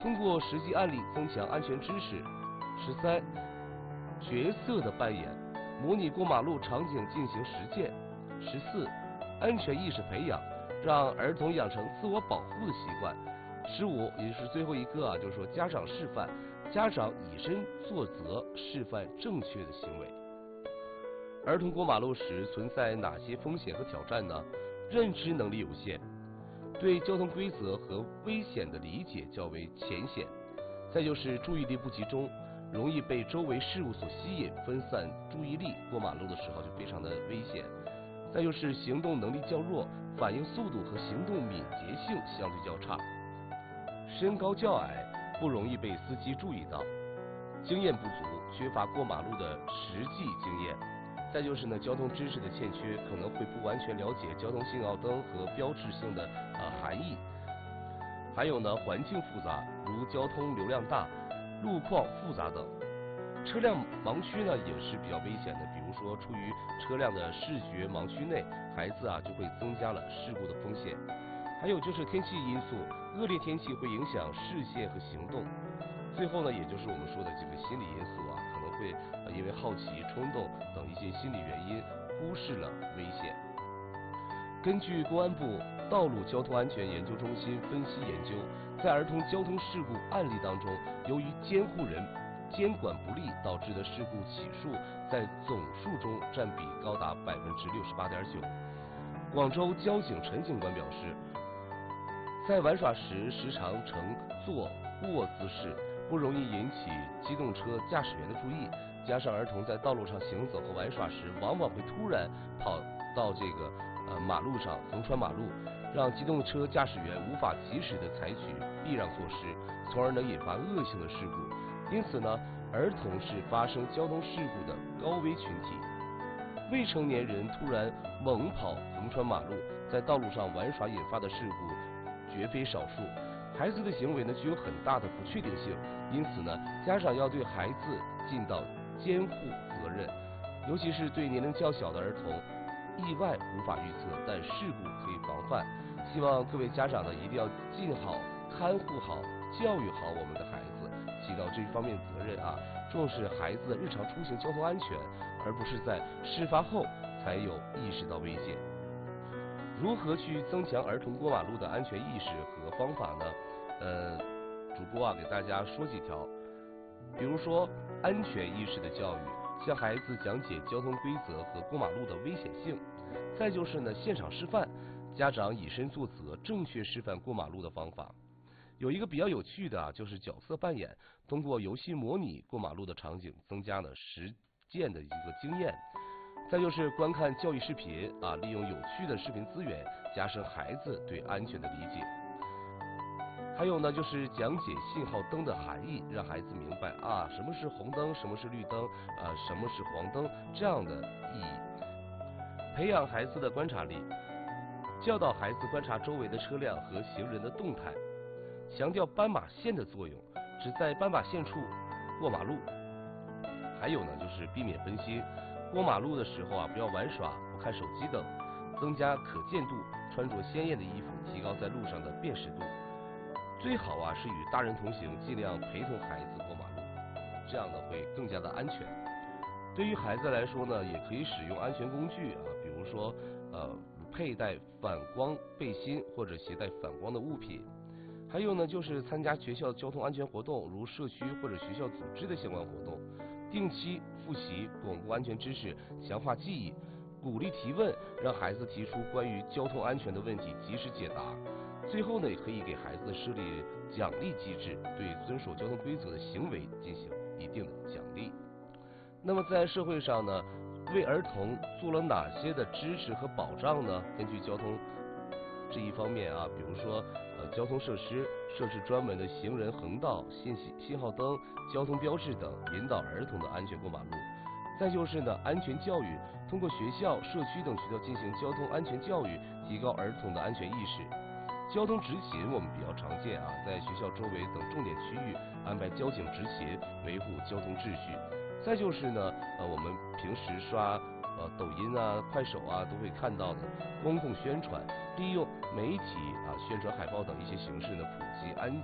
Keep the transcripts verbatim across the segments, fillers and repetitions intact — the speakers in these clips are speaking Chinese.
通过实际案例增强安全知识。十三、角色的扮演，模拟过马路场景进行实践。十四、安全意识培养，让儿童养成自我保护的习惯。十五，也是最后一个啊，就是说家长示范，家长以身作则，示范正确的行为。儿童过马路时存在哪些风险和挑战呢？认知能力有限，对交通规则和危险的理解较为浅显，再就是注意力不集中，容易被周围事物所吸引，分散注意力，过马路的时候就非常的危险。再就是行动能力较弱，反应速度和行动敏捷性相对较差，身高较矮，不容易被司机注意到，经验不足，缺乏过马路的实际经验。再就是呢，交通知识的欠缺，可能会不完全了解交通信号灯和标志性的呃含义。还有呢，环境复杂，如交通流量大、路况复杂等。车辆盲区呢也是比较危险的，比如说处于车辆的视觉盲区内，孩子啊就会增加了事故的风险。还有就是天气因素，恶劣天气会影响视线和行动。最后呢，也就是我们说的这个心理因素啊，可能会呃因为好奇、冲动等一些心理原因，忽视了危险。根据公安部道路交通安全研究中心分析研究，在儿童交通事故案例当中，由于监护人监管不力导致的事故起数，在总数中占比高达百分之六十八点九。广州交警陈警官表示，在玩耍时时常乘坐卧姿势，不容易引起机动车驾驶员的注意，加上儿童在道路上行走和玩耍时，往往会突然跑到这个呃马路上横穿马路，让机动车驾驶员无法及时的采取避让措施，从而能引发恶性的事故。因此呢，儿童是发生交通事故的高危群体。未成年人突然猛跑横穿马路，在道路上玩耍引发的事故绝非少数。孩子的行为呢具有很大的不确定性，因此呢，家长要对孩子尽到监护责任，尤其是对年龄较小的儿童，意外无法预测，但事故可以防范。希望各位家长呢一定要尽好看护好、教育好我们的孩子，起到这方面责任啊，重视孩子的日常出行交通安全，而不是在事发后才有意识到危险。如何去增强儿童过马路的安全意识和方法呢？呃，主播啊给大家说几条，比如说安全意识的教育，向孩子讲解交通规则和过马路的危险性。再就是呢，现场示范，家长以身作则，正确示范过马路的方法。有一个比较有趣的啊，就是角色扮演，通过游戏模拟过马路的场景，增加了实践的一个经验。再就是观看教育视频啊，利用有趣的视频资源，加深孩子对安全的理解。还有呢，就是讲解信号灯的含义，让孩子明白啊什么是红灯，什么是绿灯，啊什么是黄灯这样的意义。培养孩子的观察力，教导孩子观察周围的车辆和行人的动态，强调斑马线的作用，只在斑马线处过马路。还有呢，就是避免分心，过马路的时候啊，不要玩耍、不看手机等，增加可见度，穿着鲜艳的衣服，提高在路上的辨识度。最好啊是与大人同行，尽量陪同孩子过马路，这样呢会更加的安全。对于孩子来说呢，也可以使用安全工具啊，比如说呃佩戴反光背心或者携带反光的物品。还有呢，就是参加学校交通安全活动，如社区或者学校组织的相关活动，定期复习巩固安全知识，强化记忆，鼓励提问，让孩子提出关于交通安全的问题，及时解答。最后呢，也可以给孩子设立奖励机制，对遵守交通规则的行为进行一定的奖励。那么在社会上呢，为儿童做了哪些的支持和保障呢？根据交通这一方面啊，比如说呃交通设施设置专门的行人横道、信息信号灯、交通标志等，引导儿童的安全过马路。再就是呢，安全教育，通过学校、社区等渠道进行交通安全教育，提高儿童的安全意识。交通执勤我们比较常见啊，在学校周围等重点区域安排交警执勤，维护交通秩序。再就是呢，呃，我们平时刷呃抖音啊、快手啊都会看到的公共宣传，利用媒体啊宣传海报等一些形式呢，普及安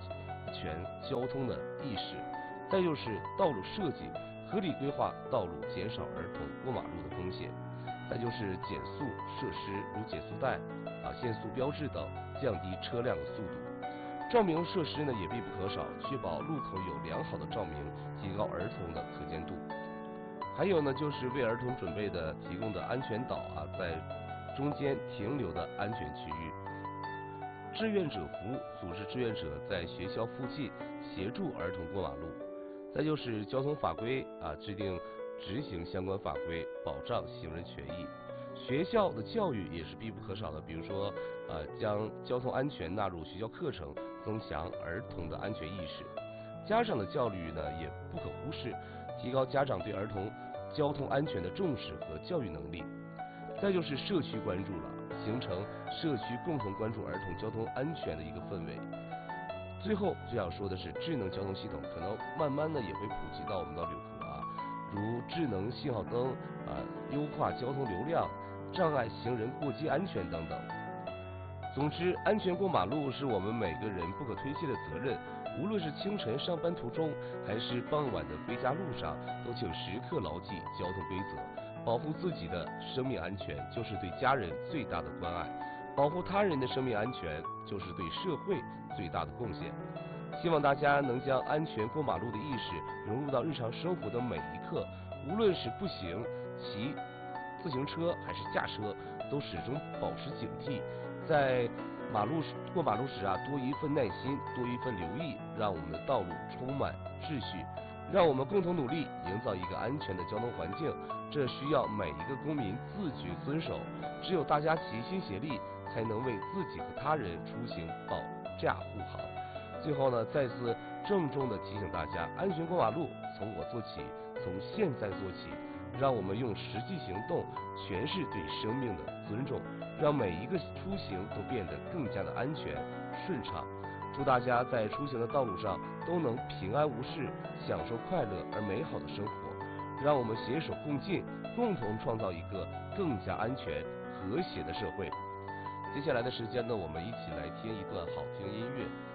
全交通的意识。再就是道路设计，合理规划道路，减少儿童过马路的风险。再就是减速设施，如减速带、啊限速标志等，降低车辆的速度。照明设施呢也必不可少，确保路口有良好的照明，提高儿童的可见度。还有呢，就是为儿童准备的提供的安全岛啊，在中间停留的安全区域。志愿者服务，组织志愿者在学校附近协助儿童过马路。再就是交通法规啊，制定执行相关法规，保障行人权益。学校的教育也是必不可少的，比如说呃，将交通安全纳入学校课程，增强儿童的安全意识。家长的教育呢也不可忽视，提高家长对儿童交通安全的重视和教育能力。再就是社区关注了，形成社区共同关注儿童交通安全的一个氛围。最后最想说的是，智能交通系统可能慢慢的也会普及到我们的旅途啊，如智能信号灯啊，优化交通流量，障碍行人过街安全等等。总之，安全过马路是我们每个人不可推卸的责任。无论是清晨上班途中，还是傍晚的回家路上，都请时刻牢记交通规则，保护自己的生命安全，就是对家人最大的关爱；保护他人的生命安全，就是对社会最大的贡献。希望大家能将安全过马路的意识融入到日常生活的每一刻，无论是步行、骑自行车还是驾车，都始终保持警惕，在马路过马路时啊，多一份耐心，多一份留意，让我们的道路充满秩序。让我们共同努力，营造一个安全的交通环境。这需要每一个公民自觉遵守，只有大家齐心协力，才能为自己和他人出行保驾护航。最后呢，再次郑重地提醒大家，安全过马路从我做起，从现在做起。让我们用实际行动诠释对生命的尊重，让每一个出行都变得更加的安全顺畅。祝大家在出行的道路上都能平安无事，享受快乐而美好的生活。让我们携手共进，共同创造一个更加安全和谐的社会。接下来的时间呢，我们一起来听一段好听音乐。